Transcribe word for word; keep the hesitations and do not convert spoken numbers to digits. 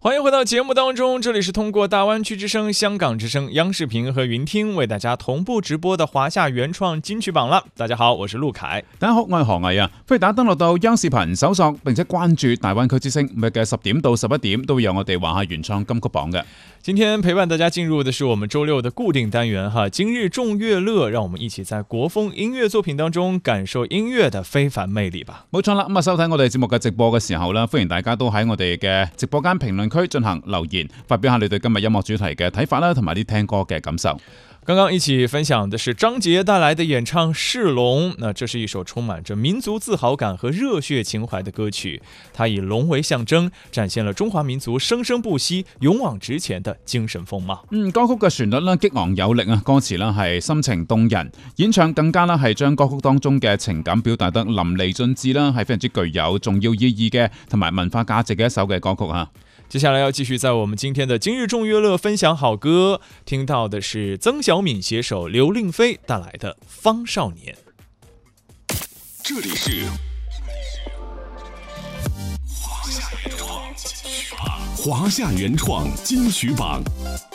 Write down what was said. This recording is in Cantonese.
欢迎回到节目当中，这里是通过大湾区之声、香港之声、央视频和云听为大家同步直播的華夏原創金曲榜啦。大家好，我是陸凱。 大家好，我係何毅啊！歡迎大家登錄到央視頻搜索，並且關注大灣區之聲，每日嘅十點到十一點都會有我哋華夏原創金曲榜嘅。 今天陪伴大家進入的是我們周六的固定單元哈，今日眾樂樂，讓我們一起在國風音樂作品當中感受音樂的非凡魅力吧。 冇錯啦，咁啊收睇我哋節目嘅直播嘅時候啦，歡迎大家都喺我哋嘅直播間評論區進行留言，發表下你對今日音樂主題嘅睇法啦，同埋啲聽歌嘅感受。 剛剛一起分享的是張杰帶來的演唱《是龍》，那這是一首充滿着民族自豪感和熱血情懷的歌曲，它以龍為象徵，展現了中華民族生生不息、勇往直前的精神風貌。 嗯，歌曲嘅旋律啦激昂有力啊，歌詞啦係深情動人，演唱更加啦係將歌曲當中嘅情感表達得淋漓盡致啦，係非常之具有重要意義嘅同埋文化價值嘅一首嘅歌曲啊。 接下來要繼續在我們今天的今日眾樂樂分享好歌，聽到的是曾小敏攜手劉令飛帶來的《方少年》。 這裡是華夏原創金曲榜。